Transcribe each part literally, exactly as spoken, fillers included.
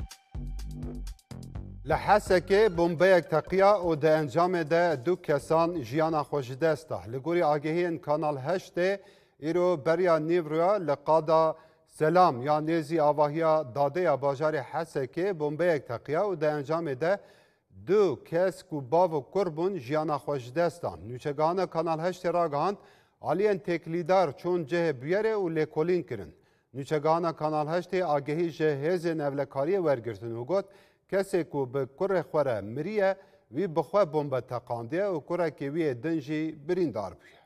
لحسکه بمبیک تقیا و ده انجام ده دو کسان جیانا خوش دسته لگوری آگهین کانال هشت ایرو بریا نیوریا لقادا سلام یا نیزی آواهیا داده یا باجار حسکه بمبیک تقیا و ده انجام ده دو کس کو باو و کربون جیانا خوش دستان نوچگان کانال هشت را گهاند آلین تکلیدار چون جه بیاره و لیکولین کرن نوچگان کانال هشت آگهی جه هز نولکاری ورگرتن و گوت کسی کو به کره خوره مریه وی بخواه بمب تقانده و کره که وی دنجی بریندار بیه.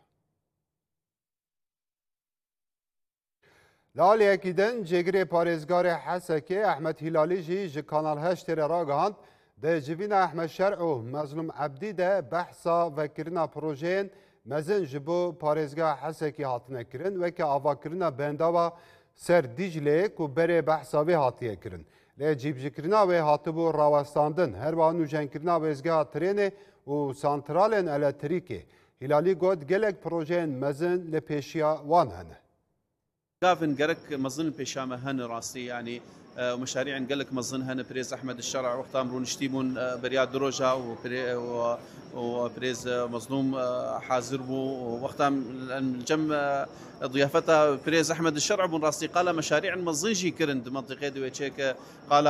لالی اکیدن جگری پارزگار حسکه احمد هلالی جی جی کانال هشت را گهاند ده جوین احمد شرع و مظلوم عبدی ده بحثا و کرنا پروژین مزن جبو پارزگاه حسکی هاتنه کرن و که آوا کرنا بنداوا سر دیجله کو بره بحثا وی هاتیه کرن. لی جیبجکرنا و هاتبو راوستاندن هر وانو جنکرنا و ازگاه ترین و سانترالن الکتریکی هلالی گود گلک پروژین مزن لپیشیا وان هنه كافن قرك مظن بيشامه هن راسي يعني ومشاريع نقلك مظن هن بريز احمد الشرع وقتها مرون شتيمون برياد دروجا وبريز مظلوم حاضر بو وقتها الجم ضيافتها بريز احمد الشرع بن راسي قال مشاريع مظنجي كرند منطقه دويتشيك قال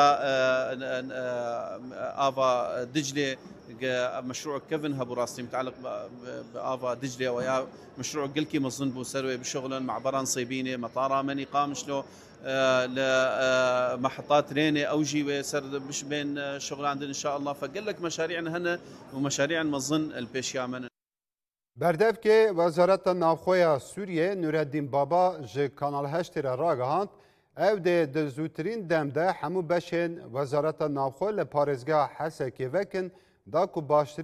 افا دجله مشروع كيفن هبو راسي متعلق بافا دجله ويا مشروع قلكي مظن بو سروي بشغل معبر نصيبينه مطار مني قامش له لمحطات رينه اوجي ويسر بش بين شغل عندنا ان شاء الله فقال لك مشاريعنا هنا ومشاريع مظن البيشيامن بردف که وزارت نافخوی سوریه نوردین بابا ج کانال هشت را راگهاند او ده دزوترین دمده همو بشین وزارت نافخوی لپارزگاه حسکی وکن دا کو باشتر